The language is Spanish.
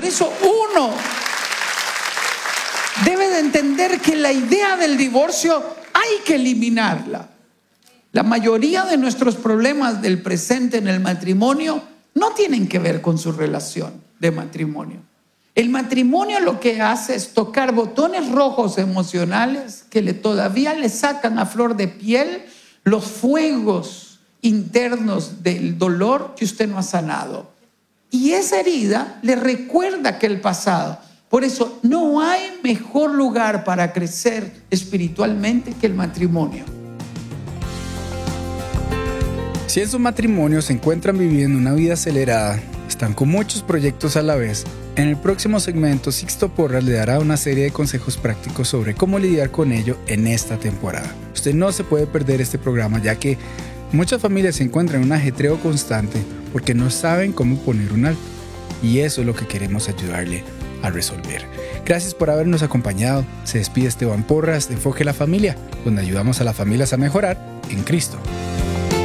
Por eso uno debe de entender que la idea del divorcio hay que eliminarla. La mayoría de nuestros problemas del presente en el matrimonio no tienen que ver con su relación de matrimonio. El matrimonio lo que hace es tocar botones rojos emocionales que todavía le sacan a flor de piel los fuegos internos del dolor que usted no ha sanado. Y esa herida le recuerda aquel pasado. Por eso no hay mejor lugar para crecer espiritualmente que el matrimonio. Si en su matrimonio se encuentran viviendo una vida acelerada, están con muchos proyectos a la vez, en el próximo segmento Sixto Porras le dará una serie de consejos prácticos sobre cómo lidiar con ello en esta temporada. Usted no se puede perder este programa, ya que muchas familias se encuentran en un ajetreo constante porque no saben cómo poner un alto. Y eso es lo que queremos ayudarle a resolver. Gracias por habernos acompañado. Se despide Esteban Porras de Enfoque a la Familia, donde ayudamos a las familias a mejorar en Cristo.